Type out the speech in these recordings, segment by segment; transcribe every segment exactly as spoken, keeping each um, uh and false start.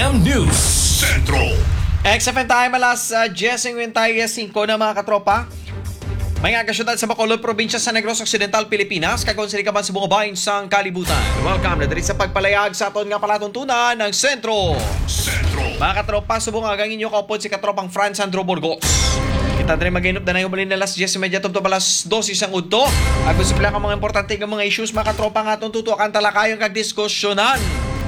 M News Centro. X F M time alas uh, ten fifty na mga katropa. May nga kasyudad sa Bacolod, probinsya sa Negros Occidental, Pilipinas. Kagonsili ka man sa bungabayin sang kalibutan. Welcome na diri sa pagpalayag sa aton nga palatuntunan ng Sentro. Sentro. Mga katropa, subong agang inyo kaupod si katropang Franz Sandro Burgos. Kita diri mag-inop na na yung balin na alas ten thirty tubto alas twelve isang udto. Agos sila ka mga importante nga mga issues, mga katropa nga atong tutukan talakayon kag diskusyonan.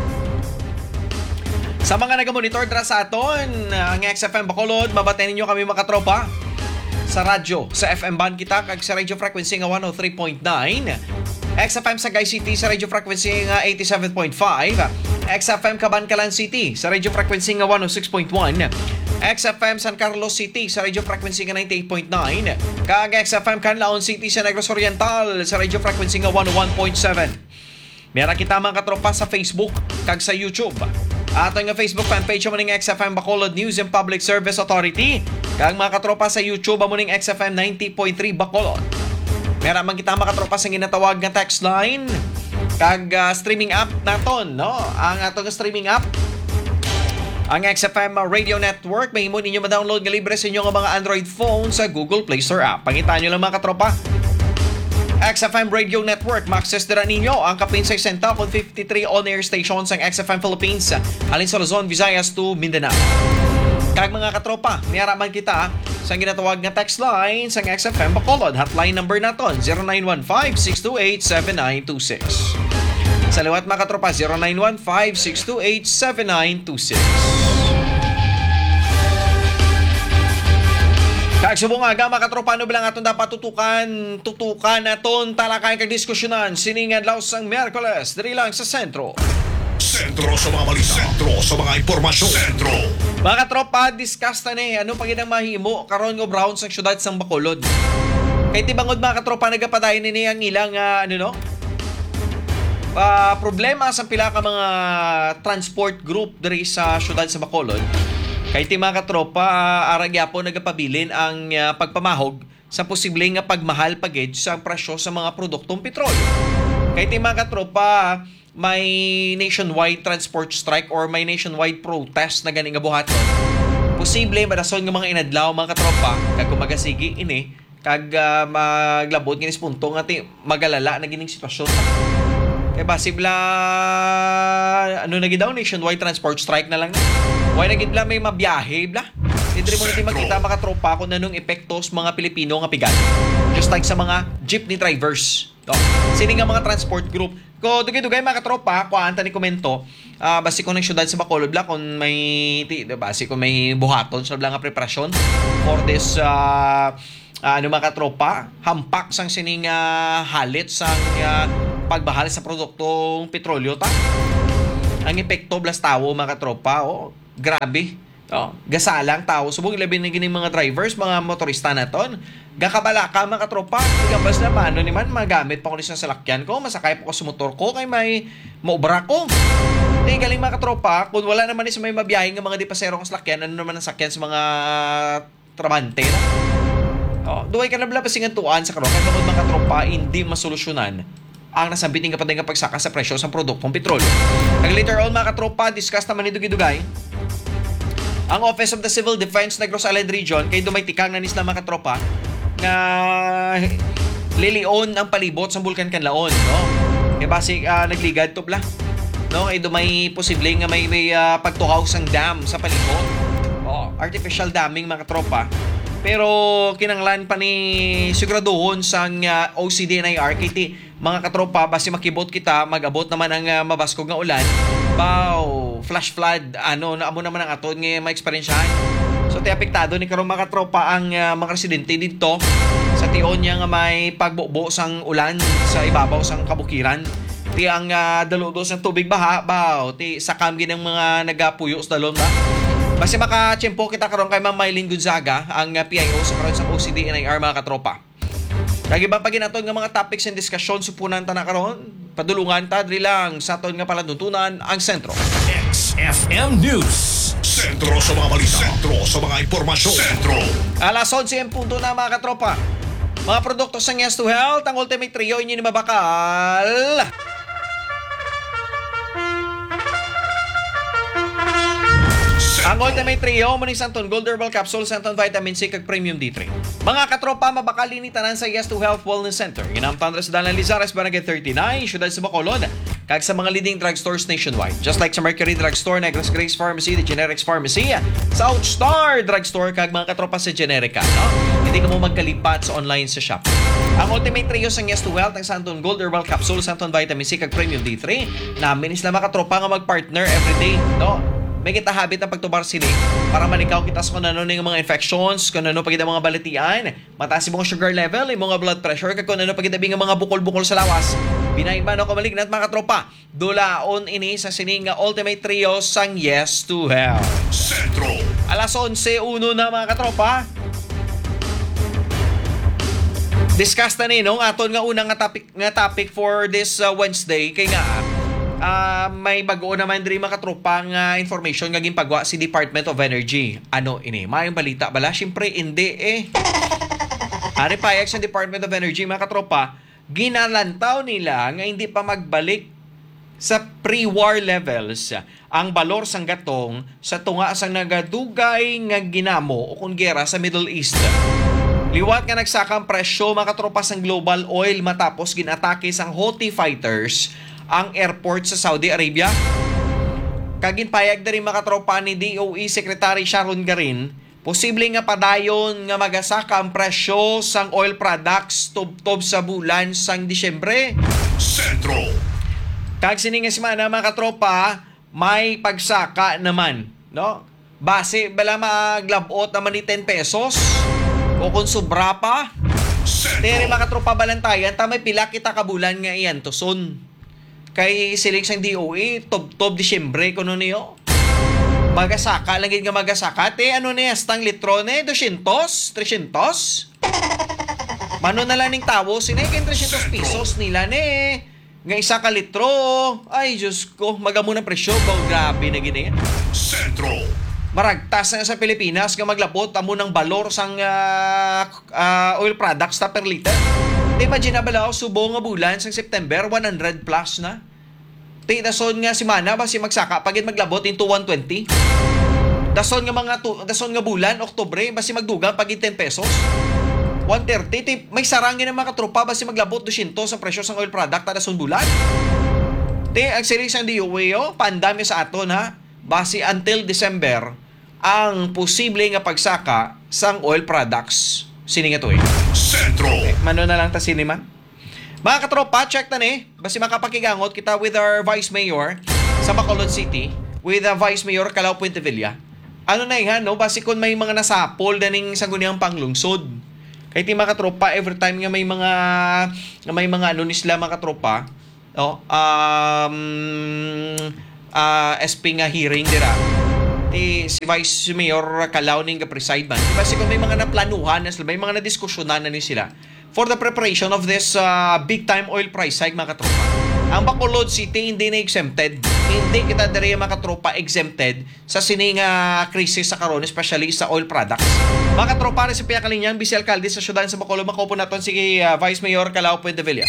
Sa mga nagamonitor dra sa aton, ang X F M Bacolod, mabaten ninyo kami mga katropa. Sa radyo, sa F M band kita, kag sa radio frequency nga one oh three point nine. X F M sa Sagay City sa radio frequency nga eighty-seven point five. X F M Cabancalan City sa radio frequency nga one oh six point one. X F M San Carlos City sa radio frequency nga ninety-eight point nine. Kag X F M Canlaon City sa Negros Oriental sa radio frequency nga one oh one point seven. Meron kita mga katropa sa Facebook kag sa YouTube. Ato nga Facebook fanpage mo ning X F M Bacolod News and Public Service Authority. Kag mga katropa sa YouTube mo ning X F M ninety point three Bacolod. Meron man kita mga katropa sa ginatawag nga text line kag uh, streaming app naton, no? Ang ato nga streaming app ang X F M Radio Network, mahimo ninyo ma-download nga libre sa inyo nga mga Android phone sa Google Play Store app. Pangitaan nyo lang mga katropa. X F M Radio Network, ma-access dira ninyo ang kapin sa senta kung fifty-three on-air stations ang X F M Philippines halin sa Luzon, Visayas to Mindanao. Kag mga katropa, niyaraman kita sa ginatawag nga text line sa X F M Bacolod. Hotline number naton zero nine one five, six two eight, seven nine two six. Sa liwat mga katropa, zero nine one five, six two eight, seven nine two six. Kag subong aga mga katropa, ano bilang aton dapat tutukan, tutukan aton talakayan kag diskusyonan sining adlaw sang Miyerkules diri lang sa Sentro. Sentro sa mga balita. Sentro sa mga impormasyon. Sentro. Mga katropa, discuss ta ni ano pag inang mahimo karon nga brown sa syudad sang Bacolod. Kay tibangod mga katropa nagapadayon ni ang ilang uh, ano no? Uh, problema sa pila ka mga transport group diri sa syudad sa Bacolod. Kay ti mga katropa, uh, aragya po nagapabilin ang uh, pagpamahog sa posibleng nga pagmahal pagid sa presyo sa mga produktong petrolyo. Kay ti mga katropa, may nationwide transport strike or may nationwide protest na ganing nga buhaton. Posible madason nga mga inadlaw mga katropa kag kumagasigi ini kag uh, maglabot kinis punto nga ti magalala na gining sitwasyon. Kaya basibla, ano na daw nationwide transport strike na lang na. Why na gid may mabiyahe, bla? Hindi mo natin makita makatropa kung nanong epektos mga Pilipino nga pigat. Just like sa mga jeepney drivers. No? Sini nga mga transport group. Ko dugay-dugay mga katropa, kuanta ni komento, uh, basi ko ng syudad sa Bacolod, bla, kung may, basi ko may buhaton sa bla nga preparasyon for this, uh, uh, ano mga katropa, hampak sang sining uh, halit sang uh, pagbahal sa produktong petrolyo ta. Ang epekto blas tawo mga katropa, oh, grabe. Oh, gasalang tao subong ilabi na gining mga drivers, mga motorista naton. Gakabala ka mga katropa, gabas na paano ni man magamit pa ko ni sa salakyan ko, masakay pa ko sa motor ko kay may maobra ko. Di galing mga katropa, kung wala naman ni sa may mabiyahe nga mga di pasero ng salakyan, ano naman ang sakyan sa mga trabante. Oh, duway ka na bala pasingan tuan sa karon kay bangod mga katropa hindi masolusyonan ang nasambiting kapatid nga pagsaka sa presyo sa produktong petrolyo. Kag later on mga katropa, discuss naman ni dugay-dugay ang Office of the Civil Defense Negros Island Region kay dumay tikang nanis na mga katropa nga lilion ang palibot sa Bulkan Canlaon, no? Kay basic uh, nagligad to bla, no? Kay dumay posible nga may, may uh, pagtuhaw sang dam sa palibot. Oh, artificial damming mga katropa. Pero kinanglan pa ni siguraduhon sang uh, O C D N I R K T mga katropa, basi makibot kita magabot naman ang uh, mabaskog nga ulan. Bow, flash flood, ano na amo naman ang aton nga ma-eksperyensyahan. So ti apektado ni karong mga katropa ang uh, mga residente dito sa tion niya nga may pagbubo sang ulan sa ibabaw sang kabukiran. Ti ang uh, daludos ng tubig baha, bow, ti sakam ginang mga nagapuyo sa dalon ba. Basi maka-tiyempo kita karon kay Ma'am Mylene Gonzaga, ang uh, P I O sa karon sa O C D N I R mga katropa. Kag iba pa ginaton nga mga topics and discussion supunan ta na karon, padulungan ta diri lang sa aton nga palatuntunan ang Sentro. X F M News. Sentro sa mga balita. Sentro sa mga impormasyon. Sentro. Alas eleven en punto na mga katropa. Mga produkto sa Yes to Health, ang Ultimate Trio inyo ni mabakal. Ang Ultimate Trio mo ni Santon Gold Herbal Capsule, Santon Vitamin C kag Premium D three. Mga katropa, mabakalini tanan sa Yes to Health Wellness Center. Ginamtan sa Dalan Lizares, Barangay thirty-nine, syudad sa Bacolod, kag sa mga leading drugstores nationwide. Just like sa Mercury Drugstore, Negros Grace Pharmacy, The Generics Pharmacy, South Star Drugstore, kag mga katropa sa Generica. No? Hindi ka mo magkalipat sa online sa shop. Ang Ultimate Trio sa Yes to Health, ang Santon Gold Herbal Capsule, Santon Vitamin C kag Premium D three. Namin isla mga katropa nga mag-partner everyday. No? May kita habit ng pagtubar sini para malikaw kita sa kung ano ng mga infections, kung ano pagida mga balitian, mataas yung mga sugar level, yung mga blood pressure, kung ano pagida ng mga bukol-bukol sa lawas. Binayin no kamalignat mga katropa. Dulaon ini sa sining Ultimate Trio sang Yes to Health. Sentro. Alas onse uno na mga katropa. Discuss na ni no aton nga unang nga topic nga topic for this uh, Wednesday kay nga Uh, may bago naman din mga katropang uh, information nga ginpagwa si Department of Energy. Ano ini? Mayong balita bala? Siyempre, hindi eh. Ari payag sa Department of Energy, mga katropa, ginalantaw nila nga hindi pa magbalik sa pre-war levels ang balor sang gatong sa tunga sang nagadugay nga ginamo o kung gera sa Middle East. Liwat nga nagsakang presyo mga katropa sang global oil matapos ginatake sang Houthi fighters ang airport sa Saudi Arabia. Kaginpayag na rin makatropa ni D O E Secretary Sharon Garin, posible nga padayon nga magasaka ang presyo sang oil products tub-tub sa bulan sang Disyembre. Sentro. Kag sininga semana mga katropa, may pagsaka naman, no? Base bala maglabot naman ni ten pesos o kung sobra pa. Tere mga katropa balantayan, tamay pila kita kabulan nga iyan tuson. Kay siling sang D O E, tob-tob Disyembre kuno niyo. Magasaka lang nga magasaka. Te, ano niya, stang litro ne? dosyentos? tresyentos? Mano na lang ning tawo, sinay kay tresyentos pesos nila ne. Nga isa ka litro. Ay, Diyos ko, magamo na presyo. Baw, grabe na gini. Sentro. Maragtas na sa Pilipinas nga maglabot amo ng balor sang uh, uh, oil products ta per liter. Imagine na bala, subo nga bulan sa September, one hundred plus na. Ti, dason nga si Mana, basi magsaka, pagin maglabot into one twenty. Dason nga mga, tu, dason nga bulan, Oktubre, basi magdugang, pagin ten pesos. one thirty, ti, may sarangin ng mga katropa, basi maglabot dosyentos sa presyo ng oil product, ta dason bulan. Ti, ang series ng D O A, oh, pandami sa aton, ha. Basi until December, ang posible nga pagsaka sang oil products. Sini nga to eh. Sentro. Okay, mano na lang ta siniman. Mga katropa, check na ni. Basi makapakigangot kita with our Vice Mayor sa Bacolod City, with the Vice Mayor Calao Puentevilla. Ano na yan, no? Basi kung may mga nasapol na ning sangguniang panglungsod. Kaya ti mga katropa, every time nga may mga nga may mga ano nisla mga katropa, no? Um, uh, S P nga hearing dira. Ti si Vice Mayor Calao ning preside man. Basi kung may mga naplanuhan na sila, may mga nadiskusyonan na ni sila for the preparation of this uh, big time oil price hike mga katropa. Ang Bacolod City hindi na exempted. Hindi kita diri mga katropa exempted sa sining uh, krisis sa karon, especially sa oil products. Mga katropa, rin sa piyakalinyang Vice Alcalde sa syudad sa Bacolod, makupo naton si uh, Vice Mayor Calao Puentevilla.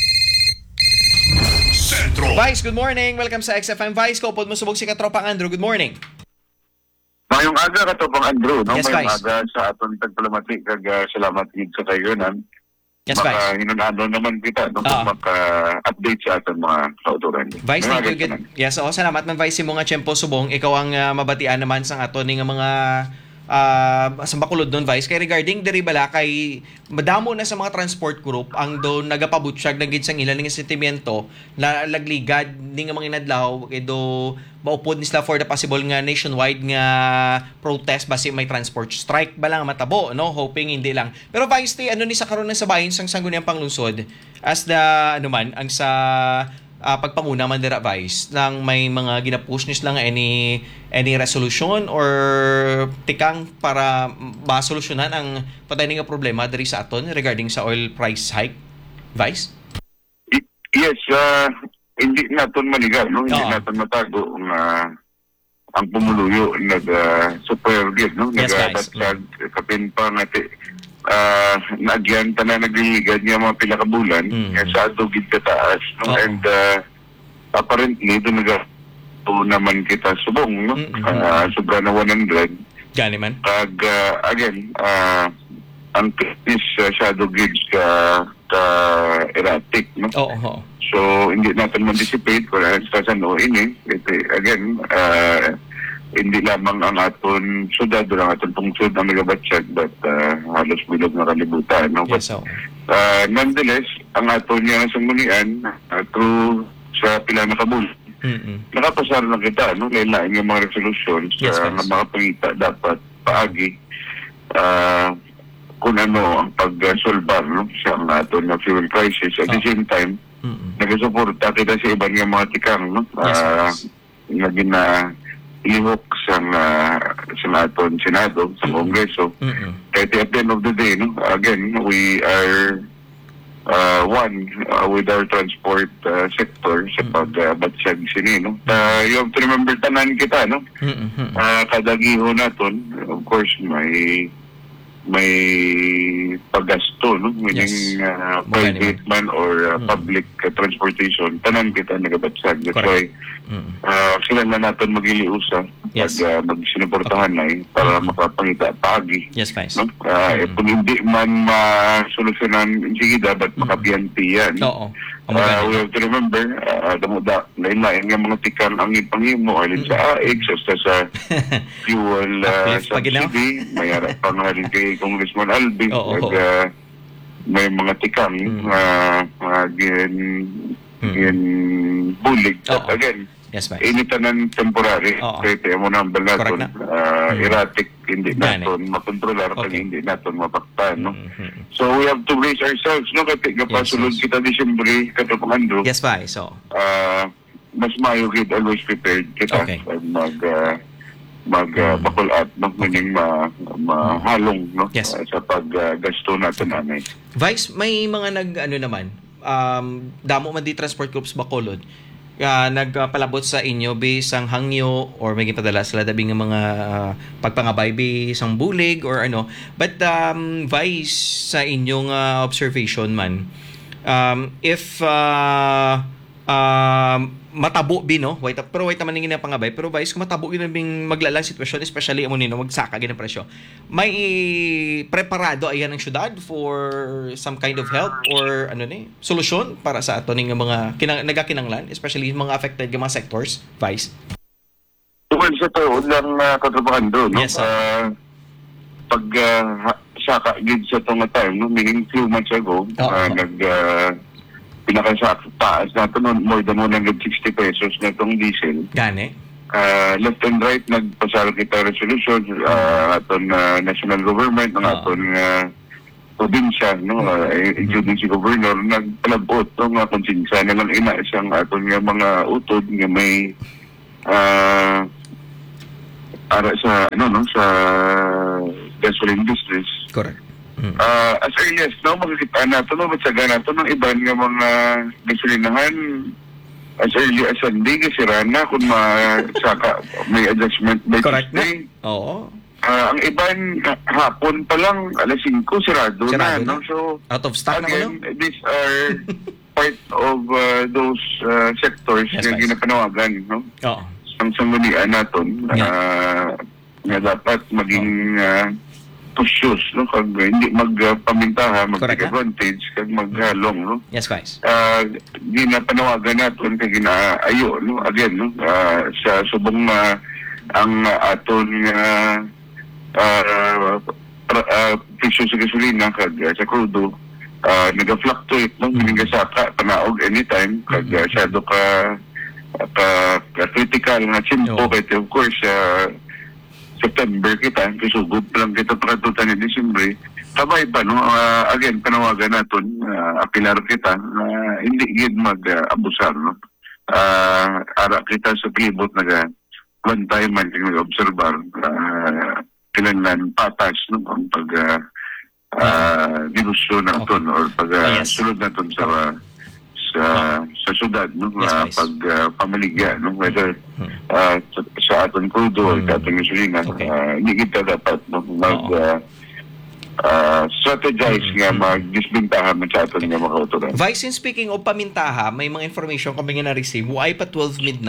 Sentro. Vice, good morning. Welcome sa X F M Vice. Kaupod mo subog si Katropang Andrew. Good morning. Mayong aga ka to pang Andrew, no? Yes, Mayong Vice. aga sa aton tagpalamati kag uh, salamat gid sa kayunan. Yes, Maka Vice. hinunado naman kita no Ah. maka-update sa aton mga kauturan. Vice, thank you. Mga Good. Yes, oh, salamat man Vice mo nga tiyempo subong. Ikaw ang uh, mabatian naman sang ato ning mga uh, sa Bacolod doon, Vice. Kay regarding diri bala kay madamo na sa mga transport group ang doon nagapabutyag ng gid sang ilan nga sentimento na lagligad ning mga inadlaw kay do maupod ni sila for the possible nga nationwide nga protest basi may transport strike ba lang matabo, no? Hoping hindi lang. Pero Vice, ti, ano ni sa karon na sa bahin sang sangguniang panglungsod as the ano man ang sa uh, pagpanguna man dira Vice lang may mga ginapush nis lang any any resolution or tikang para masolusyonan ang patay nga problema diri sa aton regarding sa oil price hike, Vice? I- Yes, uh, hindi naton manigal, no? Hindi Oo. naton matago nga ang pumuluyo nag uh, super good, no? Yes, guys. Nagabatsag kapin pa nga ti uh, nagyan tanan nagliligad nga mga pila ka bulan Mm. mm. sa adto gid ka taas, no? Oo. And uh, apparently do naga to naman kita subong, no? Mm-mm. Ah, sobra na one hundred. Gani man. Kag, ah, again, ah, ang fitness uh, shadow gauge ka, ka erratic, no? Oo, oo. So, hindi natin ma-dissipate kung ano sa ano ini. Ito, again, ah, hindi lamang ang aton syudad o ang aton pungsod ang nagabatsyag, but ah, halos bilog na kalibutan, no? But, Yes, oo. ah, nonetheless, ang aton niya sa mulian, uh, through sa pila na kabul, Mm-mm. nakapasar na kita, no? Lain-lain yung mga resolutions Yes, uh, yes. na mga pangita dapat paagi ah, kung ano ang pag-solbar, no? Sa ang aton na fuel crisis. At the Oh. same time, Mm-mm. nagasuporta kita sa iban nga mga tikang, no? Yes, Ah, yes. nga gina ihok sa uh, sa aton Senado, sa Kongreso. Mm-mm. Kaya at the end of the day, no? Again, we are uh, one uh, with our transport uh, sector sa pag-batsyag uh, sini, no? Uh, you have to remember, tanan kita, no? Mm-mm. Uh, kada giho naton, of course, may may paggasto, no? Meaning Yes. uh, Magani private man or uh, Mm. public uh, transportation, tanan kita nagabatsag. That's Correct. why Mm-mm. uh, sila na natin magiliusa Yes. pag uh, magsinuportahan na eh, para Mm. makapangita paagi. Yes, Vice. No? Uh, eh, Mm. kung hindi man masolusyonan sige dapat makapiyanti yan. Oo. Ang Uh, magani. we have to remember, uh, damuda, lain-lain nga mga tikang ang ipangimo, alin sa A X, hasta sa fuel uh, Uplift pa ginaw. subsidy, may harap pa nga rin kay Congressman Albi, Oo, nag, oo. uh, may mga tikang Mm. uh, uh, gin, Mm. gin bulig. Oo. But again, Yes, Vice. initanan temporary. Oo. Kaya tayo mo na ang Correct balaton. na. Uh, Mm. erratic, hindi Gani. natin makontrolar, pag Okay. hindi natin mapaktan. No? Mhm. So we have to brace ourselves. No? Kasi kapasulod yes. kita Disyembre, katapangando, Yes, Vice. Oo. uh, mas mayo kita always prepared kita Okay. pag mag uh, mag uh, Mm. bakul at no? Meaning ma, mahalong no? Yes. Uh, sa paggasto natin anay. Vice, may mga nag, ano naman, um, damo man di transport groups Bacolod, uh, nagpalabot sa inyo bisang hangyo or may gipadala sila dabi nga mga uh, pagpangabay bisang bulig or ano. But um, Vice, sa inyong uh, observation man, um, if uh, um, matabo bi no wait pero wait naman nga pangabay pero Vice kung matabo gyud bing maglalang sitwasyon especially amo nino magsaka gyud ang presyo, may preparado ayan ang syudad for some kind of help or ano ni solusyon para sa ato ning mga kinang, nagakinanglan especially mga affected nga mga sectors, Vice? Tungkol sa to, lang uh, katrabahando, no? Yes, sir. Uh, pag uh, ha- saka gid sa tong time, no? Meaning few months ago, Oo. uh, nag uh, pinakasa taas na to no? More than one hundred sixty pesos na tong diesel. Gani. Uh, left and right, nagpasal kita resolution uh, aton uh, national government, ng Oo. aton uh, probinsya, no? Uh, including si governor, nagpalabot no? Nga konsensya na lang ina isang aton nga mga utod nga may uh, ara sa ano no sa gasoline business. Correct. Mm. Uh, as early as no makikita nato no matsaga nato ng iban nga mga gasolinahan as early as Sunday kasi na kung masaka may adjustment by Correct na. Tuesday. Oo. Ah, ang iban hapon pa lang alas singko sirado, Sirado na, na. no? So Out of stock na again, kuno. these are part of uh, those uh, sectors Yes, na Vice. ginapanawagan, no? Oo. Ang sanggunian natin Yeah. uh, na dapat maging uh, pusyos, no? Kag hindi magpamintaha, Correct, mag-take advantage, kag maghalong, no? Yes, Vice. Uh, ginapanawagan natin kag ginaayo, no? Again, no? Uh, sa subong uh, ang uh, aton uh, uh, pra- uh, presyo sa gasolina kag uh, sa crudo uh, naga-fluctuate, no? Meaning gasaka panaog anytime kag uh, syado ka ka, ka critical nga simpo Oo. kay of course uh, September kita kisugod lang kita para tutan ni Disyembre sabay pa no uh, again panawagan naton uh, apilar kita na uh, hindi gid mag-abusar no uh, ara kita sa pilibot naga one time man kung nag-observar uh, kailangan patas no ang pag uh, uh, negosyo naton or pag uh, Ah, yes. sulod naton sa sa sa syudad no Yes, uh, please. pag uh, pamaligya no whether Hmm. uh, sa, sa aton crudo or Hmm. sa aton gasolina Okay. uh, hindi kita dapat no, mag Oo. uh, uh, strategize Hmm. nga mag-disbintahan man sa aton nga mga otoridad. Vice, in speaking of pamintaha, may mga information kami nga na-receive. Why pa twelve midnight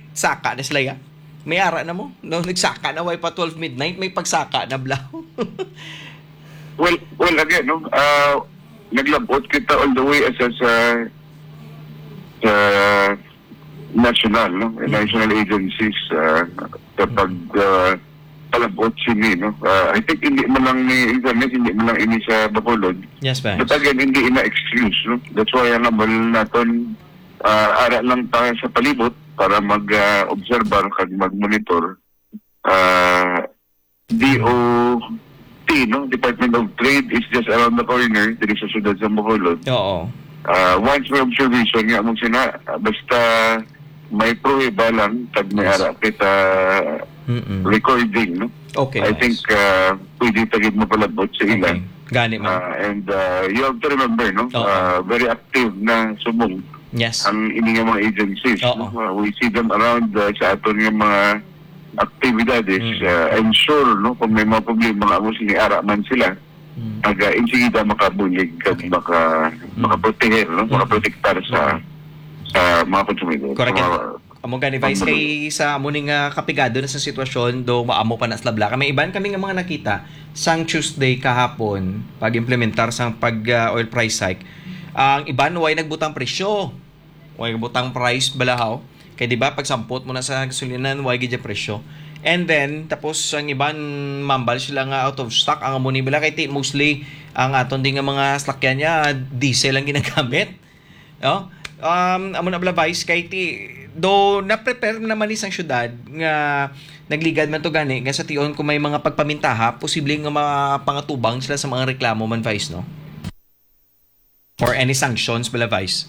saka na sila ya. May ara na mo. No, nagsaka na way pa twelve midnight, may pagsaka na blaw. Well, well again, no, uh, naglabot kita all the way as a sa, sa national, no, national agencies uh, kapag uh, palabot sini, no. Uh, I think hindi man lang ni internet, hindi man lang ini sa Bacolod. Yes, Vice. But again, hindi ina-excuse, no. That's why ang amal naton uh, ara lang tayo sa palibot para mag-obserbar uh, kag mag-monitor. Uh, D O T, no? Department of Trade is just around the corner dito sa siyudad sa Bacolod. Oo. Uh, once may observation nga mong sina, basta may prohiba lang kag may Yes. ara kita Mm-mm. recording, no? Okay, I Vice. think uh, pwede tagid mo palabot sa ila. Okay. Gani man. Uh, and uh, you have to remember, no? Oo. Uh, very active na sumong Yes. ang ini nga mga agencies. Oo. No? Uh, we see them around uh, sa aton nga mga aktibidades. Mm. Uh, I'm sure, no, kung may mga problema nga mo siniara man sila, Mm. aga insigida makabulig kag Okay. maka makaproteher, no? Makaprotektar sa sa mga konsumidor. Correct. Sa mga- Amo gani Vice kay sa amo ning uh, kapigado na sa sitwasyon do maamo pa na slabla. Kami iban kami nga mga nakita sang Tuesday kahapon pag implementar sang pag uh, oil price hike. Ang iban way nagbutang presyo. Way nagbutang price balahaw. Kay di ba pag sampot mo na sa gasolinan way gid presyo. And then tapos ang iban mambal sila nga out of stock ang amo ni bala kay ti mostly ang aton din nga mga sakyan niya diesel ang ginagamit. No? Um, amo na bala Vice kay ti do na-prepare naman ni sang syudad nga nagligad man to gani nga sa tion kung may mga pagpamintaha posible nga mapangatubang sila sa mga reklamo man Vice, no? Or any sanctions bala Vice.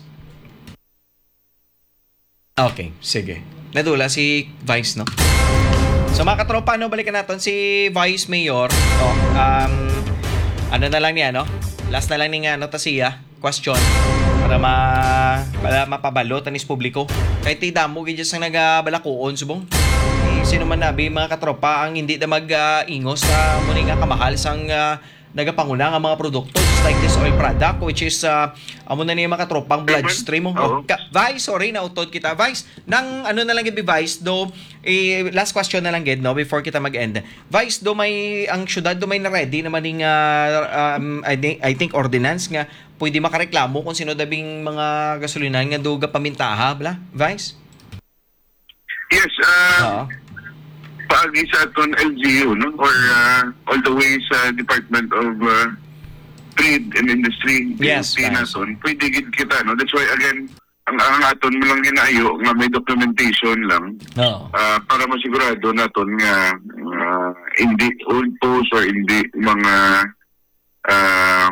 Okay, sige. Nadula si Vice, no? So mga katropa, no, balikan natin si Vice Mayor. Oh, um, ano na lang niya, no? Last na lang ni nga, no, tasiya. Question. Para ma para mapabalot anis publiko. Kay ti damo gid sang nagabalakuon subong. Eh, sino man nabi mga katropa ang hindi na mag-ingos sa uh, muni nga kamahal sang uh, nagapanguna nga mga produkto just like this oil product which is uh, amo na niya mga katropang bloodstream mo. Oo. Oh, ka- Vice, sorry na utod kita. Vice, nang ano na lang gid Vice do eh, last question na lang gid no before kita mag-end. Vice do may ang syudad do may na ready naman ning uh, um, I, think, I think ordinance nga pwede makareklamo kung sino dabing mga gasolinan nga do gapamintaha bla Vice. Yes, uh, Oo. paagi sa aton L G U, no? Or uh, all the way sa Department of uh, Trade and Industry, Yes, D O T right. naton, pwede gid kita, no? That's why, again, ang, ang aton mo lang ginaayo nga may documentation lang Oo. uh, para masigurado naton nga uh, hindi ultos or hindi mga uh,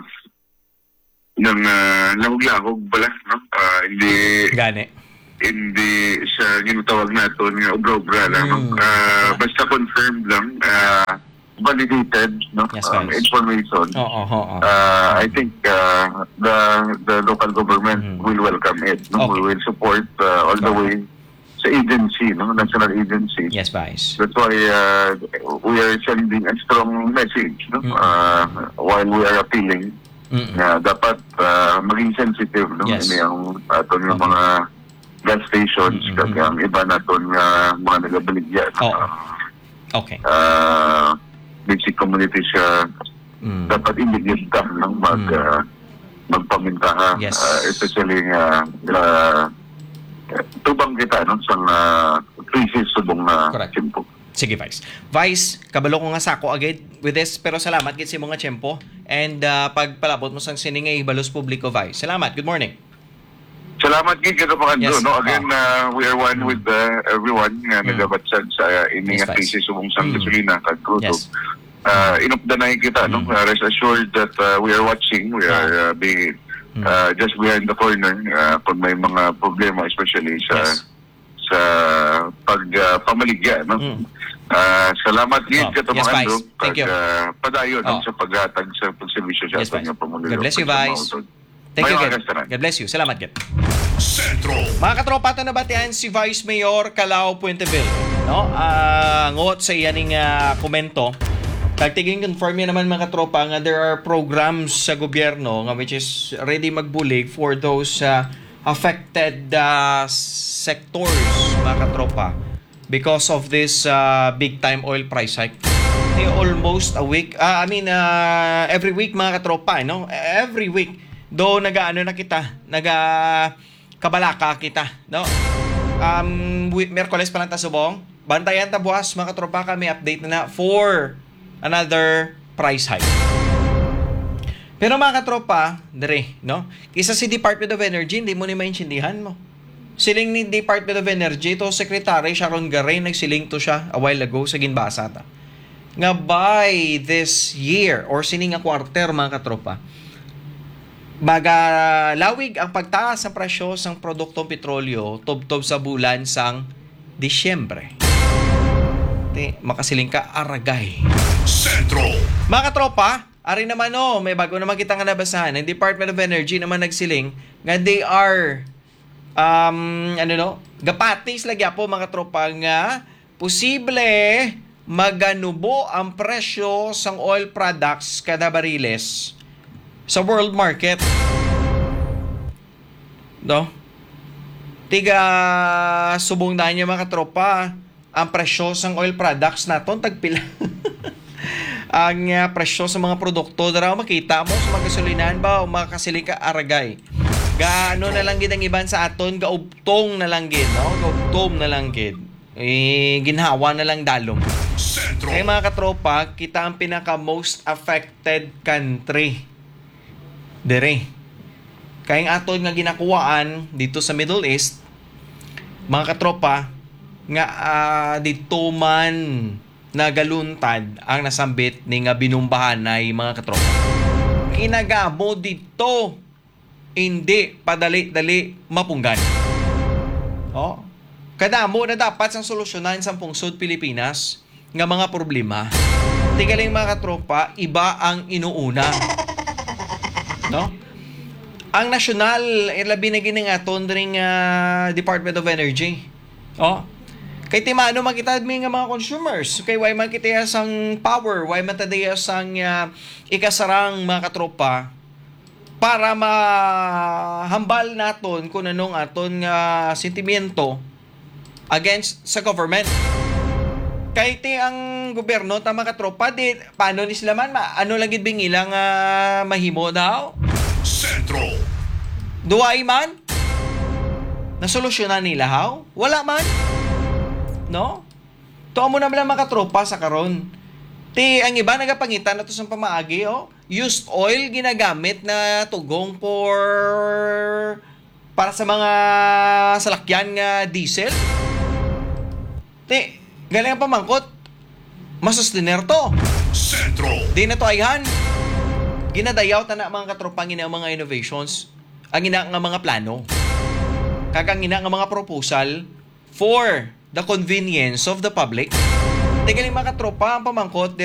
ng uh, lahog-lahog bala, no? Uh, hindi Gani. hindi siya ginutawag natin nga obra-obra lang. Mm. Uh, basta confirmed lang, uh, validated, no? Yes, um, guys. information. Oo, oo. Uh, I think uh, the the local government Mm. will welcome it. No? Okay. We will support uh, all the way sa agency, no? National agencies. Yes, Vice. That's why uh, we are sending a strong message, no? Mm. Uh, while we are appealing Mm. na dapat uh, maging sensitive, no? Yes. Ini ang aton yung Okay. mga gas stations, Mm-mm. kag ang iba naton nga mga nagabaligya. Oo. Uh, Okay. uh, basic communities siya Mm. dapat indigid ka ng mag Mm. uh, magpamintaha, Yes. uh, especially nga uh, tubang kita no sa uh, crisis subong na Correct. timpo. Sige, Vice. Vice, kabalo ko nga sako agad with this, pero salamat gid sa mga tiyempo and uh, pagpalabot mo sang sining nga ibalos publiko, Vice. Salamat. Good morning. Salamat gid kada mga Yes. no. Again, uh, we are one with uh, everyone nga Mm. nagabatsad sa uh, ini Yes, nga Vice. crisis subong sang Mm. gasolina kag crudo. Yes. Uh, inupdanay kita, no? Mm. Uh, rest assured that uh, we are watching. We are uh, being Mm. uh, just behind the corner uh, kung may mga problema, especially sa Yes. sa pag uh, pamaligya, no? Mm. Uh, salamat gid Oh, kato yes, mga Vice. ando Thank you. uh, padayon Oh. sa paghatag sa pagserbisyo sa Yes, aton Vice. nga pamumuno. God bless you, Vice. Thank you, May God. mga gastanan. God bless you. Salamat, God. Sentro. Mga katropa, ito nabatian si Vice Mayor Calao Puenteville. No? Uh, ngot sa iyaning uh, komento. Tagtiging confirm yan naman mga katropa nga there are programs sa gobyerno nga which is ready magbulig for those uh, affected uh, sectors, mga katropa, because of this uh, big time oil price hike. Eh, almost a week, uh, I mean, uh, every week, mga katropa, no? Every week, do nag-ano na kita, nag-kabalaka kita, no? Um, Merkules pa lang tasubong. Bantayan ta bukas, mga katropa, kami update na na for another price hike. Pero mga katropa, dire, no? Kisa si Department of Energy, hindi mo ni maintindihan mo. Siling ni Department of Energy, to Secretary Sharon Garay, nagsiling to siya a while ago sa ginbasa ta. Nga by this year, or sining a quarter, mga katropa, baga lawig ang pagtaas ng presyo ng produktong petrolyo tubtob sa bulan sang Disyembre. Te, makasiling ka, aragay. Sentro. Mga katropa, ari naman no, may bago naman kita nga nabasahan. Ang Department of Energy naman nagsiling nga they are um, ano no, gapatis lagi po mga katropa nga posible maganubo ang presyo sang oil products kada bariles sa world market. No? Tiga subong na niya mga katropa ang presyo sang oil products naton tagpila. Ang uh, presyo sa mga produkto dara makita mo sa mga gasolinahan ba o mga kasiling ka aragay. Gaano na lang gid ang iban sa aton, gaubtong na lang gid, no? Gaubtong na lang gid. Eh ginhawa na lang dalom. Sentro. Kaya mga katropa, kita ang pinaka most affected country. Dere. Kaya ang aton nga ginakuwaan dito sa Middle East, mga katropa, nga uh, dito man nagaluntad ang nasambit ni nga binumbahan ay mga katropa. Kinagamo dito hindi padali-dali mapunggan. Oh. Kadamo na dapat sang solusyonan sa pungsod Pilipinas nga mga problema. Tigaling mga katropa, iba ang inuuna. No? Ang national, ilabi na gining aton ring uh, Department of Energy. Oh. Kay timano makita mi nga mga consumers. Kay why man kita sang power, why man tadaya sang uh, ikasarang mga katropa para mahambal naton kung anong aton nga uh, sentimiento against sa government. Kay ti ang gobyerno tama katropa di paano ni sila man ma, ano lang gid bingilang uh, mahimo daw? Sentro. Duay man? Nasolusyonan nila how? Wala man. No? Tuwa mo naman lang mga katropa sa karon. Ti, ang iba nagapangitan na to sa pamaagi, oh. Used oil ginagamit na tugong for para sa mga salakyan nga diesel. Ti, galing ang pamangkot. Masustinner to. Sentro. Di na to ayhan. Ginadayaw ta na mga katropang ina mga innovations, ang ina nga mga plano. Kagang ina nga mga proposal for the convenience of the public. Tigaling mga katropa ang pamangkot